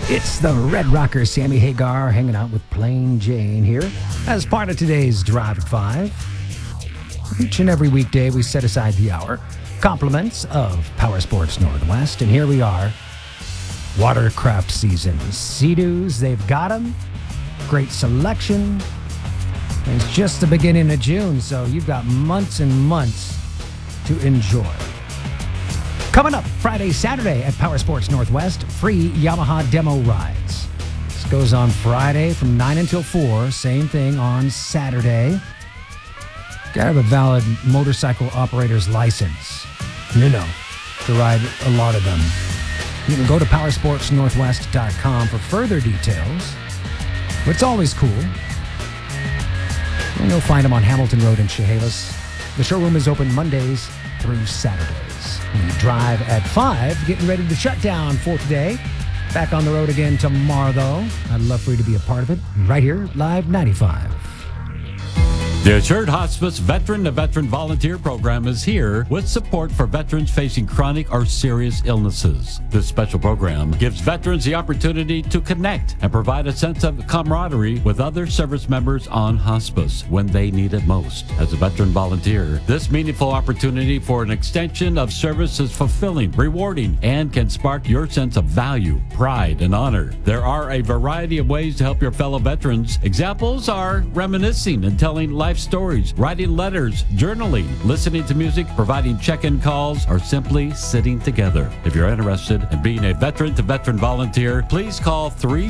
It's the Red Rocker, Sammy Hagar, hanging out with Plain Jane here as part of today's Drive at 5. Each and every weekday, we set aside the hour. Compliments of Power Sports Northwest. And here we are, watercraft season. Sea-Doos, they've got them. Great selection. And it's just the beginning of June, so you've got months and months to enjoy. Coming up Friday, Saturday at Power Sports Northwest, free Yamaha demo rides. This goes on Friday from 9 until 4. Same thing on Saturday. Gotta have a valid motorcycle operator's license. To ride a lot of them. You can go to powersportsnorthwest.com for further details. But it's always cool. And you'll find them on Hamilton Road in Chehalis. The showroom is open Mondays through Saturdays. We drive at 5, getting ready to shut down for today. Back on the road again tomorrow, though. I'd love for you to be a part of it right here, Live 95. The Assured Hospice Veteran-to-Veteran Volunteer Program is here with support for veterans facing chronic or serious illnesses. This special program gives veterans the opportunity to connect and provide a sense of camaraderie with other service members on hospice when they need it most. As a veteran volunteer, this meaningful opportunity for an extension of service is fulfilling, rewarding, and can spark your sense of value, pride, and honor. There are a variety of ways to help your fellow veterans. Examples are reminiscing and telling life stories, writing letters, journaling, listening to music, providing check-in calls, or simply sitting together. If you're interested in being a veteran-to-veteran volunteer, please call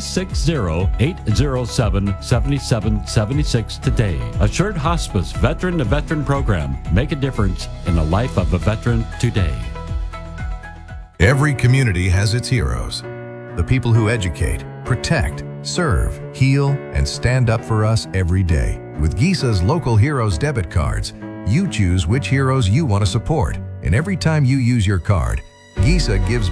360-807-7776 today. Assured Hospice Veteran-to-Veteran Program. Make a difference in the life of a veteran today. Every community has its heroes. The people who educate, protect, serve, heal, and stand up for us every day. With GISA's Local Heroes debit cards, you choose which heroes you want to support. And every time you use your card, GISA gives